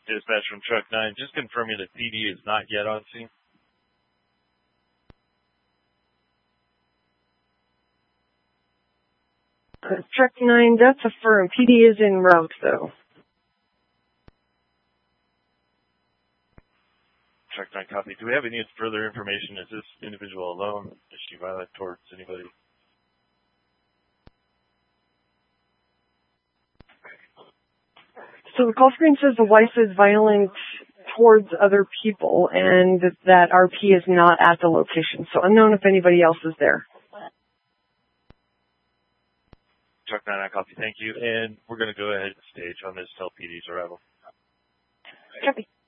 dispatch from Truck 9. Just confirming that PD is not yet on scene. Truck 9, that's affirmed. PD is en route, though. Truck 9 copy. Do we have any further information? Is this individual alone? Is she violent towards anybody? So the call screen says the wife is violent towards other people and that RP is not at the location. So unknown if anybody else is there. Truck 9, I copy. Thank you. And we're going to go ahead and stage on this till PD's arrival. Copy.